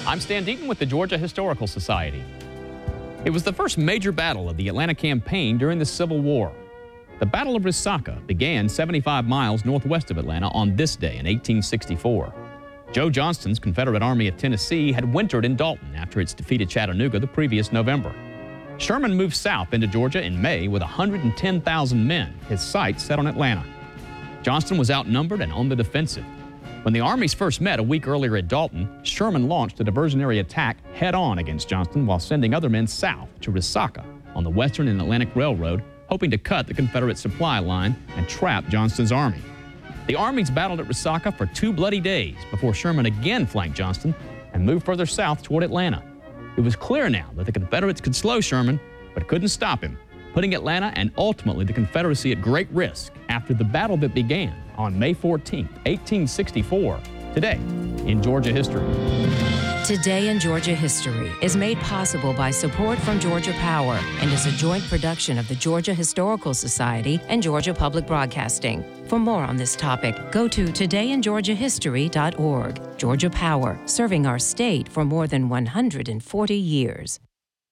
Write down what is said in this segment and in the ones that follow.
I'm Stan Deaton with the Georgia Historical Society. It was the first major battle of the Atlanta campaign during the Civil War. The Battle of Resaca began 75 miles northwest of Atlanta on this day in 1864. Joe Johnston's Confederate Army of Tennessee had wintered in Dalton after its defeated Chattanooga the previous November. Sherman moved south into Georgia in May with 110,000 men, his sights set on Atlanta. Johnston was outnumbered and on the defensive. When the armies first met a week earlier at Dalton, Sherman launched a diversionary attack head-on against Johnston while sending other men south to Resaca on the Western and Atlantic Railroad, hoping to cut the Confederate supply line and trap Johnston's army. The armies battled at Resaca for 2 bloody days before Sherman again flanked Johnston and moved further south toward Atlanta. It was clear now that the Confederates could slow Sherman, but couldn't stop him, putting Atlanta and ultimately the Confederacy at great risk after the battle that began on May 14, 1864, today in Georgia history. Today in Georgia History is made possible by support from Georgia Power and is a joint production of the Georgia Historical Society and Georgia Public Broadcasting. For more on this topic, go to todayingeorgiahistory.org. Georgia Power, serving our state for more than 140 years.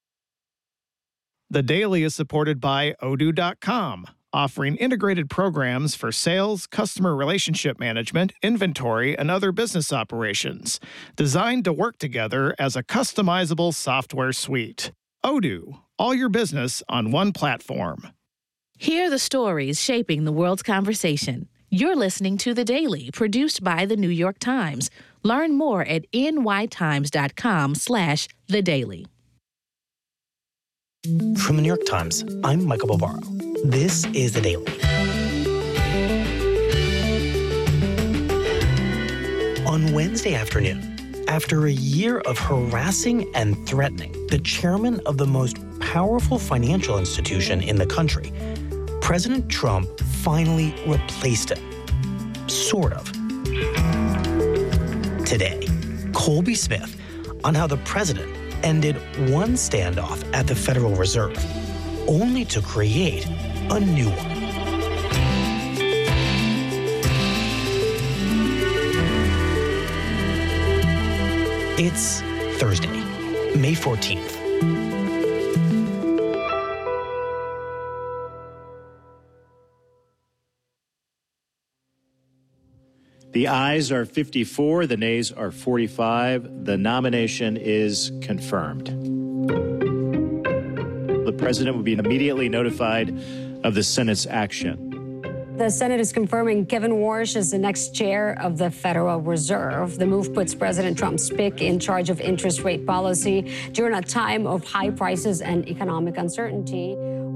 The Daily is supported by Odoo.com, offering integrated programs for sales, customer relationship management, inventory, and other business operations, designed to work together as a customizable software suite. Odoo, all your business on one platform. Hear the stories shaping the world's conversation. You're listening to The Daily, produced by The New York Times. Learn more at nytimes.com/The Daily. From The New York Times, I'm Michael Barbaro. This is The Daily. On Wednesday afternoon, after a year of harassing and threatening the chairman of the most powerful financial institution in the country, President Trump finally replaced him. Sort of. Today, Colby Smith on how the president ended one standoff at the Federal Reserve, only to create a new one. It's Thursday, May 14th. The ayes are 54, the nays are 45. The nomination is confirmed. The president will be immediately notified of the Senate's action. The Senate is confirming Kevin Warsh as the next chair of the Federal Reserve. The move puts President Trump's pick in charge of interest rate policy during a time of high prices and economic uncertainty.